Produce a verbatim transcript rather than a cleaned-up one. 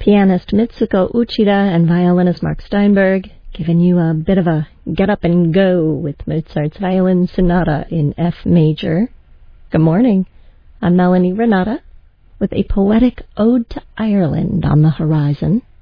pianist Mitsuko Uchida and violinist Mark Steinberg, giving you a bit of a get up and go with Mozart's Violin Sonata in F major. Good morning. I'm Melanie Renata with a poetic ode to Ireland on the horizon.